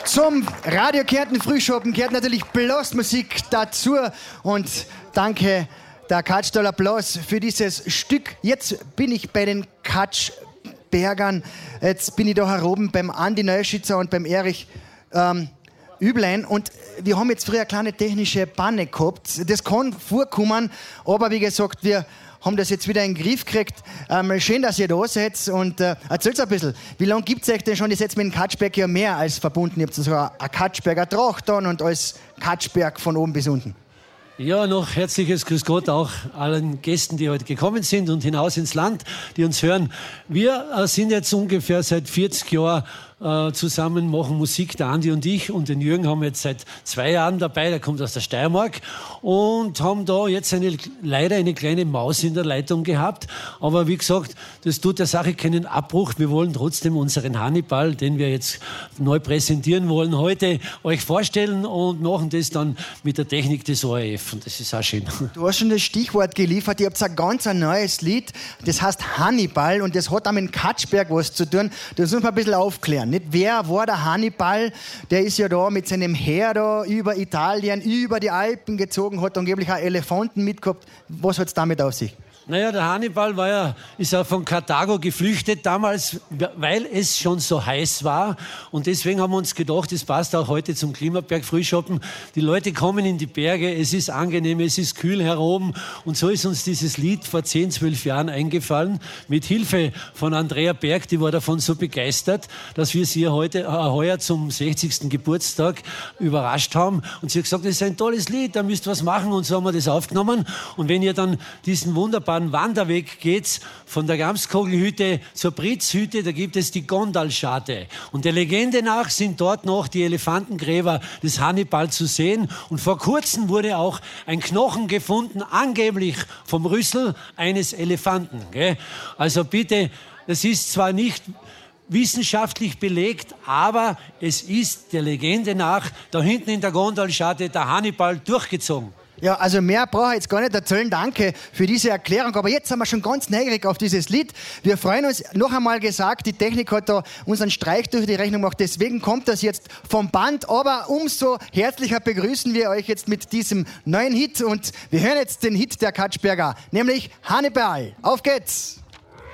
Zum Radio Kärnten Frühschoppen gehört natürlich Blasmusik dazu. Und danke, der Katschtal Applaus für dieses Stück. Jetzt bin ich bei den Katschbergern. Jetzt bin ich da heroben beim Andi Neuschützer und beim Erich Üblein. Und wir haben jetzt früher eine kleine technische Panne gehabt. Das kann vorkommen, aber wie gesagt, wir haben das jetzt wieder in den Griff gekriegt. Schön, dass ihr da seid und erzählt ein bisschen, wie lange gibt es euch denn schon? Ihr seid mit dem Katschberg ja mehr als verbunden. Ihr habt sogar eine Katschberger Tracht an und alles Katschberg von oben bis unten. Ja, noch herzliches Grüß Gott auch allen Gästen, die heute gekommen sind und hinaus ins Land, die uns hören. Wir sind jetzt ungefähr seit 40 Jahren zusammen, machen Musik, der Andi und ich, und den Jürgen haben wir jetzt seit 2 Jahren dabei, der kommt aus der Steiermark, und haben da jetzt leider eine kleine Maus in der Leitung gehabt, aber wie gesagt, das tut der Sache keinen Abbruch. Wir wollen trotzdem unseren Hannibal, den wir jetzt neu präsentieren wollen, heute euch vorstellen und machen das dann mit der Technik des ORF, und das ist auch schön. Du hast schon das Stichwort geliefert, ihr habt ein ganz neues Lied, das heißt Hannibal, und das hat auch mit Katschberg was zu tun. Das muss man ein bisschen aufklären. Nicht? Wer war der Hannibal? Der ist ja da mit seinem Heer da über Italien, über die Alpen gezogen, hat angeblich auch Elefanten mitgehabt. Was hat es damit auf sich? Naja, der Hannibal ist ja von Karthago geflüchtet damals, weil es schon so heiß war. Und deswegen haben wir uns gedacht, das passt auch heute zum Klimaberg Frühschoppen. Die Leute kommen in die Berge, es ist angenehm, es ist kühl hier oben. Und so ist uns dieses Lied vor 10, 12 Jahren eingefallen. Mit Hilfe von Andrea Berg, die war davon so begeistert, dass wir sie heuer zum 60. Geburtstag überrascht haben. Und sie hat gesagt, das ist ein tolles Lied, da müsst ihr was machen. Und so haben wir das aufgenommen. Und wenn ihr dann diesen wunderbaren Wanderweg geht von der Gamskogelhütte zur Pritzhütte, da gibt es die Gondalscharte. Und der Legende nach sind dort noch die Elefantengräber des Hannibal zu sehen. Und vor kurzem wurde auch ein Knochen gefunden, angeblich vom Rüssel eines Elefanten. Gell? Also bitte, das ist zwar nicht wissenschaftlich belegt, aber es ist der Legende nach da hinten in der Gondalscharte der Hannibal durchgezogen. Ja, also mehr brauche ich jetzt gar nicht erzählen. Danke für diese Erklärung. Aber jetzt sind wir schon ganz neugierig auf dieses Lied. Wir freuen uns, noch einmal gesagt, die Technik hat da unseren Streich durch die Rechnung gemacht. Deswegen kommt das jetzt vom Band. Aber umso herzlicher begrüßen wir euch jetzt mit diesem neuen Hit. Und wir hören jetzt den Hit der Katschberger, nämlich Hannibal. Auf geht's!